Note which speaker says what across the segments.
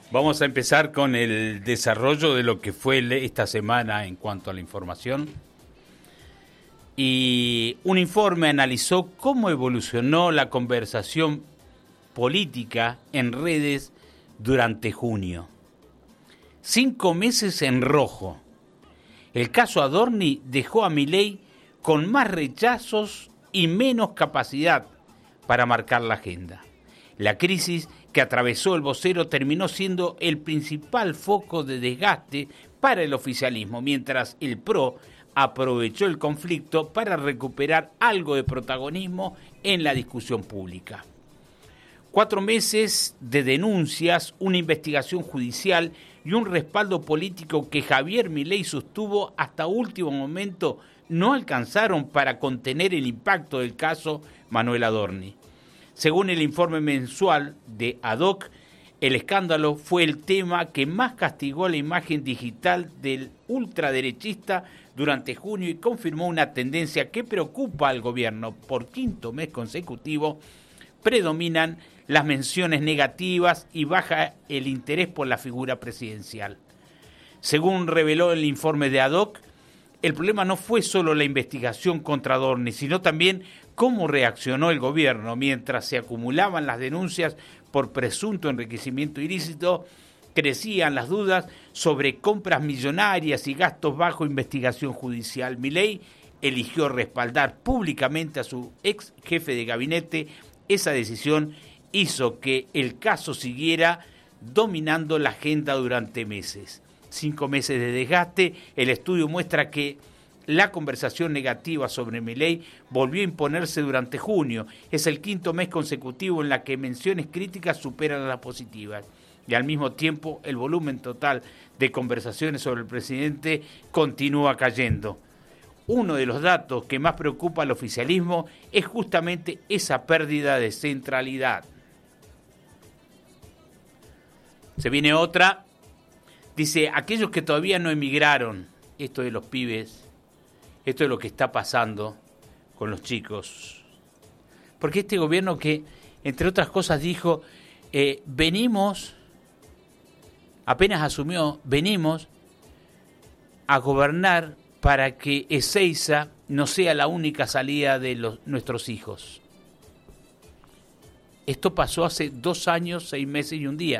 Speaker 1: Vamos a empezar con el desarrollo de lo que fue esta semana en cuanto a la información. Y un informe analizó cómo evolucionó la conversación política en redes durante junio. 5 meses en rojo. El caso Adorni dejó a Milei con más rechazos y menos capacidad para marcar la agenda. La crisis que atravesó el vocero terminó siendo el principal foco de desgaste para el oficialismo, mientras el PRO aprovechó el conflicto para recuperar algo de protagonismo en la discusión pública. 4 meses de denuncias, una investigación judicial y un respaldo político que Javier Milei sostuvo hasta último momento no alcanzaron para contener el impacto del caso Manuel Adorni. Según el informe mensual de ADOC, el escándalo fue el tema que más castigó la imagen digital del ultraderechista durante junio y confirmó una tendencia que preocupa al gobierno. Por 5º mes consecutivo predominan las menciones negativas y baja el interés por la figura presidencial. Según reveló el informe de ADOC, el problema no fue solo la investigación contra Adorni, sino también cómo reaccionó el gobierno mientras se acumulaban las denuncias por presunto enriquecimiento ilícito. Crecían las dudas sobre compras millonarias y gastos bajo investigación judicial. Milei eligió respaldar públicamente a su ex jefe de gabinete. Esa decisión hizo que el caso siguiera dominando la agenda durante meses. 5 meses de desgaste. El estudio muestra que la conversación negativa sobre Milei volvió a imponerse durante junio. Es el 5º mes consecutivo en la que menciones críticas superan a las positivas. Y al mismo tiempo el volumen total de conversaciones sobre el presidente continúa cayendo. Uno de los datos que más preocupa al oficialismo es justamente esa pérdida de centralidad. Se viene otra. Dice, aquellos que todavía no emigraron, esto de los pibes, esto es lo que está pasando con los chicos. Porque este gobierno que, entre otras cosas, dijo, apenas asumió, venimos a gobernar para que Ezeiza no sea la única salida de nuestros hijos. Esto pasó hace 2 años, 6 meses y un día.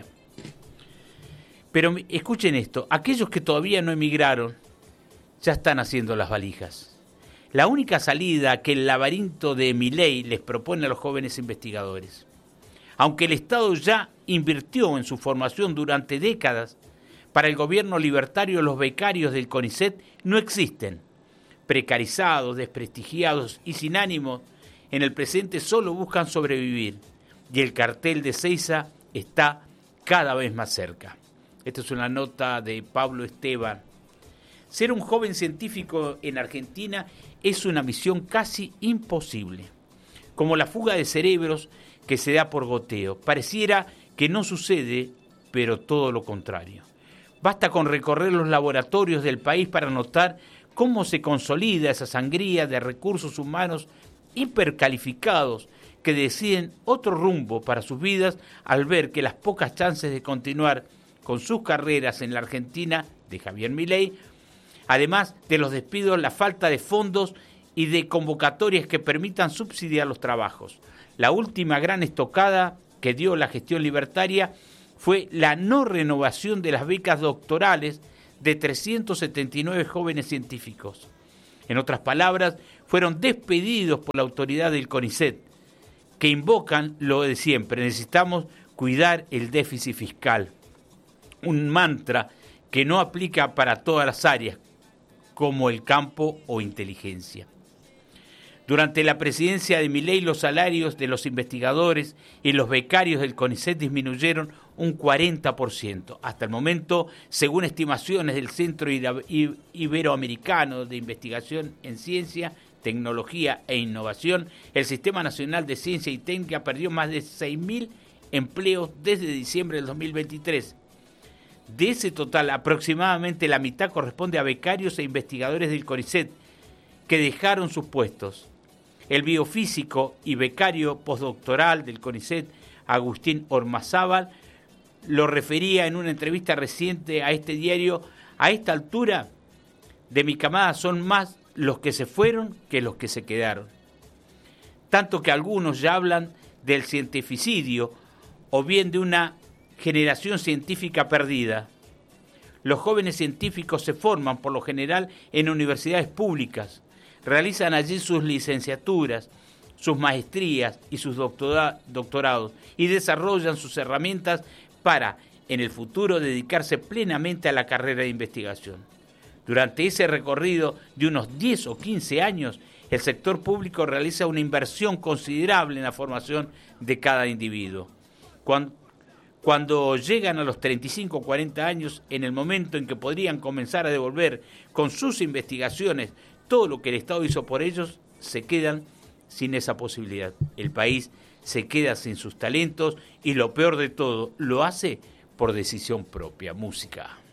Speaker 1: Pero escuchen esto, aquellos que todavía no emigraron ya están haciendo las valijas. La única salida que el laberinto de Milei les propone a los jóvenes investigadores. Aunque el Estado ya invirtió en su formación durante décadas, para el gobierno libertario los becarios del CONICET no existen. Precarizados, desprestigiados y sin ánimo, en el presente solo buscan sobrevivir. Y el cartel de Ezeiza está cada vez más cerca. Esta es una nota de Pablo Esteban. Ser un joven científico en Argentina es una misión casi imposible. Como la fuga de cerebros que se da por goteo. Pareciera que no sucede, pero todo lo contrario. Basta con recorrer los laboratorios del país para notar cómo se consolida esa sangría de recursos humanos hipercalificados que deciden otro rumbo para sus vidas al ver que las pocas chances de continuar con sus carreras en la Argentina de Javier Milei, además de los despidos, la falta de fondos y de convocatorias que permitan subsidiar los trabajos. La última gran estocada que dio la gestión libertaria fue la no renovación de las becas doctorales de 379 jóvenes científicos. En otras palabras, fueron despedidos por la autoridad del CONICET, que invocan lo de siempre: necesitamos cuidar el déficit fiscal. Un mantra que no aplica para todas las áreas, como el campo o inteligencia. Durante la presidencia de Milei, los salarios de los investigadores y los becarios del CONICET disminuyeron un 40%. Hasta el momento, según estimaciones del Centro Iberoamericano de Investigación en Ciencia, Tecnología e Innovación, el Sistema Nacional de Ciencia y Técnica perdió más de 6.000 empleos desde diciembre del 2023. De ese total, aproximadamente la mitad corresponde a becarios e investigadores del CONICET, que dejaron sus puestos. El biofísico y becario postdoctoral del CONICET, Agustín Ormazábal, lo refería en una entrevista reciente a este diario, a esta altura de mi camada son más los que se fueron que los que se quedaron. Tanto que algunos ya hablan del cientificidio o bien de una generación científica perdida. Los jóvenes científicos se forman por lo general en universidades públicas, realizan allí sus licenciaturas, sus maestrías y sus doctorados y desarrollan sus herramientas para, en el futuro, dedicarse plenamente a la carrera de investigación. Durante ese recorrido de unos 10 o 15 años, el sector público realiza una inversión considerable en la formación de cada individuo. Cuando llegan a los 35 o 40 años, en el momento en que podrían comenzar a devolver con sus investigaciones todo lo que el Estado hizo por ellos, se quedan sin esa posibilidad. El país se queda sin sus talentos y lo peor de todo, lo hace por decisión propia. Música.